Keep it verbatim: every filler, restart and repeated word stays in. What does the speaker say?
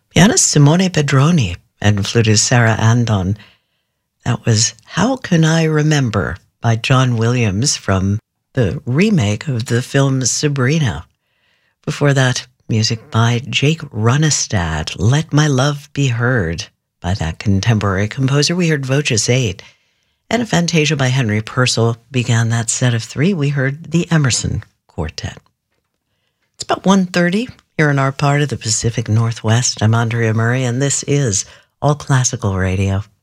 Pianist Simone Pedroni and flutist Sarah Andon. That was How Can I Remember by John Williams from the remake of the film Sabrina. Before that, music by Jake Runestad, Let My Love Be Heard by that contemporary composer. We heard Voces eight. And a Fantasia by Henry Purcell began that set of three. We heard the Emerson Quartet. It's about one thirty here in our part of the Pacific Northwest. I'm Andrea Murray, and this is All Classical Radio.